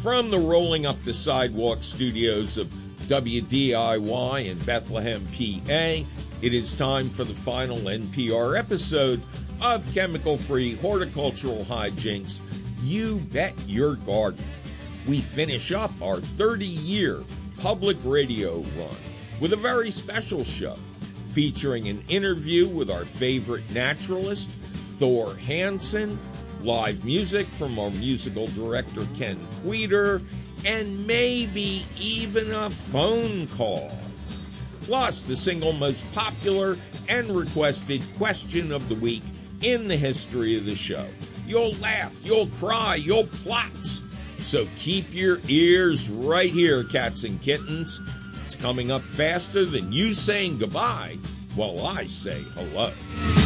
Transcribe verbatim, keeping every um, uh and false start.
From the Rolling Up the Sidewalk studios of W D I Y in Bethlehem, P A, it is time for the final N P R episode of Chemical-Free Horticultural Hijinks, You Bet Your Garden. We finish up our thirty-year public radio run with a very special show featuring an interview with our favorite naturalist, Thor Hansen, live music from our musical director, Ken Queter, and maybe even a phone call. Plus, the single most popular and requested question of the week in the history of the show. You'll laugh, you'll cry, you'll plot. So keep your ears right here, cats and kittens. It's coming up faster than you saying goodbye while I say hello.